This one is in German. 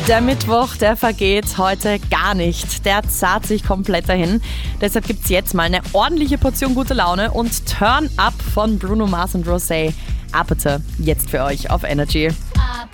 Der Mittwoch, der vergeht heute gar nicht. Der zahlt sich komplett dahin. Deshalb gibt's jetzt mal eine ordentliche Portion gute Laune und Turn Up von Bruno Mars und Rosé. Apete, jetzt für euch auf Energy.